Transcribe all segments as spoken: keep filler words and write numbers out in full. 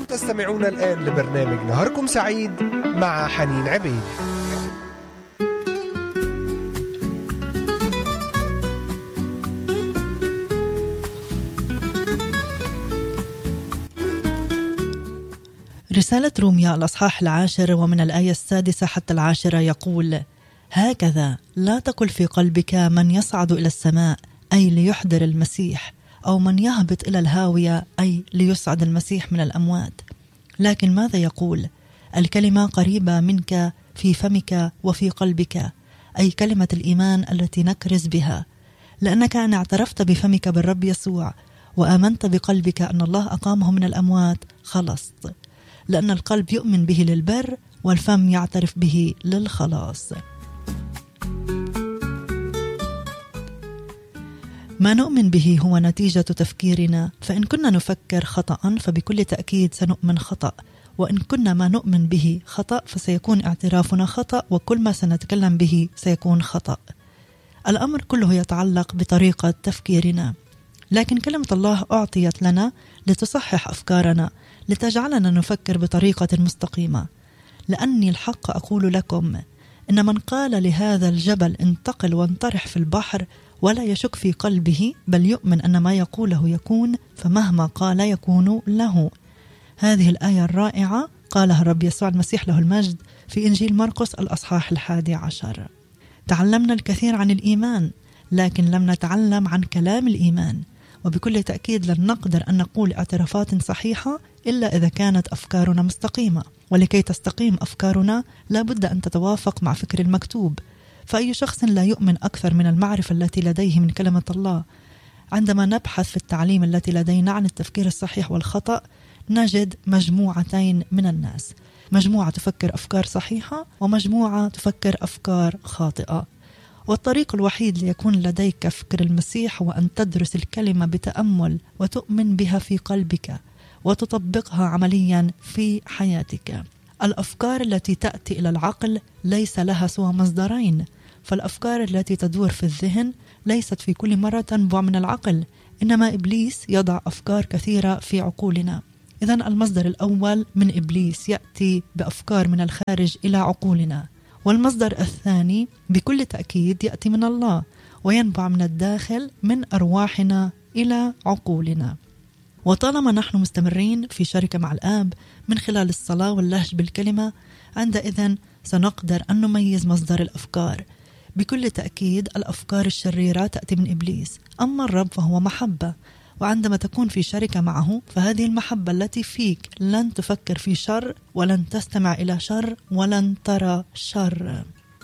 تستمعون الآن لبرنامج نهاركم سعيد مع حنين عبيد. رسالة روميا الأصحاح العاشر ومن الآية السادسة حتى العاشرة يقول: هكذا لا تقل في قلبك من يصعد إلى السماء أي ليحضر المسيح، أو من يهبط إلى الهاوية أي ليصعد المسيح من الأموات، لكن ماذا يقول؟ الكلمة قريبة منك في فمك وفي قلبك، أي كلمة الإيمان التي نكرز بها، لأنك أن اعترفت بفمك بالرب يسوع وآمنت بقلبك أن الله أقامه من الأموات خلصت، لأن القلب يؤمن به للبر والفم يعترف به للخلاص. ما نؤمن به هو نتيجة تفكيرنا، فإن كنا نفكر خطأ فبكل تأكيد سنؤمن خطأ، وإن كنا ما نؤمن به خطأ فسيكون اعترافنا خطأ، وكل ما سنتكلم به سيكون خطأ. الأمر كله يتعلق بطريقة تفكيرنا، لكن كلمة الله أعطيت لنا لتصحح أفكارنا، لتجعلنا نفكر بطريقة مستقيمة. لأني الحق أقول لكم إن من قال لهذا الجبل انتقل وانطرح في البحر ولا يشك في قلبه، بل يؤمن أن ما يقوله يكون، فمهما قال يكون له. هذه الآية الرائعة قالها الرب يسوع المسيح له المجد في إنجيل مرقس الأصحاح الحادي عشر. تعلمنا الكثير عن الإيمان، لكن لم نتعلم عن كلام الإيمان، وبكل تأكيد لن نقدر أن نقول اعترافات صحيحة إلا إذا كانت أفكارنا مستقيمة، ولكي تستقيم أفكارنا لابد أن تتوافق مع فكر المكتوب. فأي شخص لا يؤمن أكثر من المعرفة التي لديه من كلمة الله. عندما نبحث في التعليم التي لدينا عن التفكير الصحيح والخطأ، نجد مجموعتين من الناس: مجموعة تفكر أفكار صحيحة، ومجموعة تفكر أفكار خاطئة. والطريق الوحيد ليكون لديك فكر المسيح هو أن تدرس الكلمة بتأمل وتؤمن بها في قلبك وتطبقها عمليا في حياتك. الأفكار التي تأتي إلى العقل ليس لها سوى مصدرين، فالأفكار التي تدور في الذهن ليست في كل مرة تنبع من العقل، إنما إبليس يضع أفكار كثيرة في عقولنا. إذن المصدر الأول من إبليس يأتي بأفكار من الخارج إلى عقولنا، والمصدر الثاني بكل تأكيد يأتي من الله وينبع من الداخل من أرواحنا إلى عقولنا. وطالما نحن مستمرين في شركة مع الآب من خلال الصلاة واللهج بالكلمة، عندئذ سنقدر أن نميز مصدر الأفكار. بكل تأكيد الأفكار الشريرة تأتي من إبليس، أما الرب فهو محبة، وعندما تكون في شركة معه فهذه المحبة التي فيك لن تفكر في شر ولن تستمع إلى شر ولن ترى شر.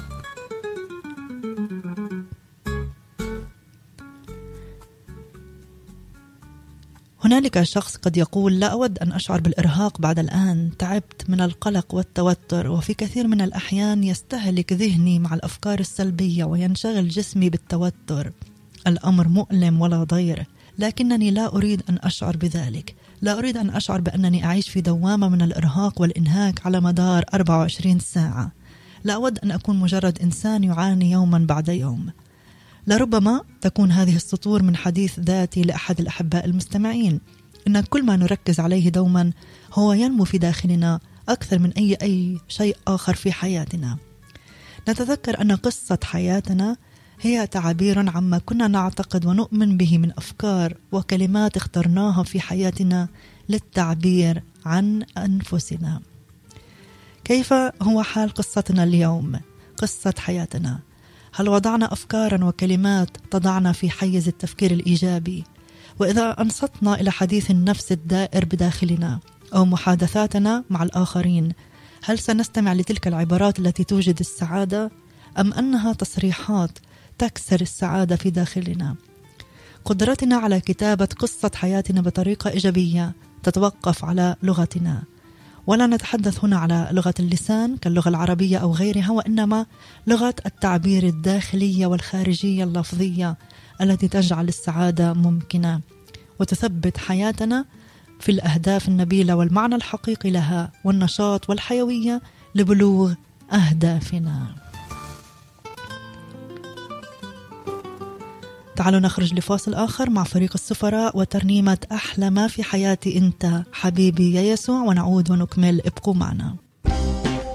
هنالك شخص قد يقول: لا أود أن أشعر بالإرهاق بعد الآن، تعبت من القلق والتوتر، وفي كثير من الأحيان يستهلك ذهني مع الأفكار السلبية وينشغل جسمي بالتوتر. الأمر مؤلم ولا ضير، لكنني لا أريد أن أشعر بذلك. لا أريد أن أشعر بأنني أعيش في دوامة من الإرهاق والإنهاك على مدار أربعة وعشرين ساعة. لا أود أن أكون مجرد إنسان يعاني يوما بعد يوم. لربما تكون هذه السطور من حديث ذاتي لأحد الأحباء المستمعين، إن كل ما نركز عليه دوما هو ينمو في داخلنا أكثر من أي أي شيء آخر في حياتنا. نتذكر أن قصة حياتنا هي تعبير عما كنا نعتقد ونؤمن به من أفكار وكلمات اخترناها في حياتنا للتعبير عن أنفسنا. كيف هو حال قصتنا اليوم؟ قصة حياتنا، هل وضعنا أفكارا وكلمات تضعنا في حيز التفكير الإيجابي؟ وإذا أنصتنا إلى حديث النفس الدائر بداخلنا أو محادثاتنا مع الآخرين، هل سنستمع لتلك العبارات التي توجد السعادة، أم أنها تصريحات تكسر السعادة في داخلنا؟ قدرتنا على كتابة قصة حياتنا بطريقة إيجابية تتوقف على لغتنا، ولا نتحدث هنا على لغة اللسان كاللغة العربية أو غيرها، وإنما لغة التعبير الداخلية والخارجية اللفظية التي تجعل السعادة ممكنة وتثبت حياتنا في الأهداف النبيلة والمعنى الحقيقي لها والنشاط والحيوية لبلوغ أهدافنا. تعالوا نخرج لفاصل آخر مع فريق السفراء وترنيمة أحلى ما في حياتي أنت حبيبي يا يسوع، ونعود ونكمل. ابقوا معنا.